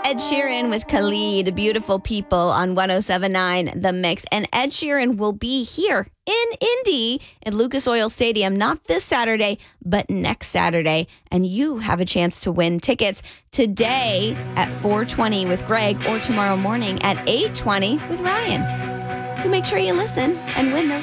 Ed Sheeran with Khalid, Beautiful People on 107.9 The Mix. And Ed Sheeran will be here in Indy at Lucas Oil Stadium, not this Saturday, but next Saturday. And you have a chance to win tickets today at 4:20 with Greg or tomorrow morning at 8:20 with Ryan. So make sure you listen and win those